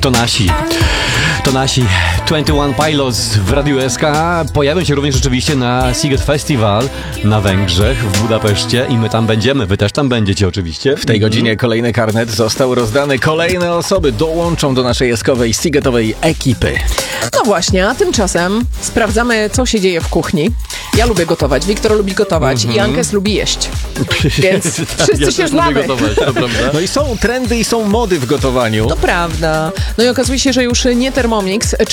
To nasi 21 Pilots w Radiu SK pojawią się również oczywiście na Sziget Festival na Węgrzech, w Budapeszcie i my tam będziemy, wy też tam będziecie oczywiście. W tej godzinie kolejny karnet został rozdany. Kolejne osoby dołączą do naszej eskowej, Szigetowej ekipy. No właśnie, a tymczasem sprawdzamy, co się dzieje w kuchni. Ja lubię gotować, Wiktor lubi gotować i Ankes lubi jeść. Więc wszyscy się znamy. Gotować, to prawda? No i są trendy i są mody w gotowaniu. To prawda. No i okazuje się, że już nie Thermomix,